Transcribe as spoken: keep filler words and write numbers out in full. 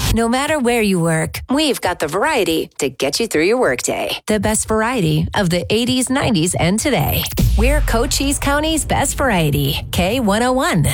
No matter where you work, we've got the variety to get you through your workday. The best variety of the eighties, nineties, and today. We're Cochise County's best variety. K one oh one.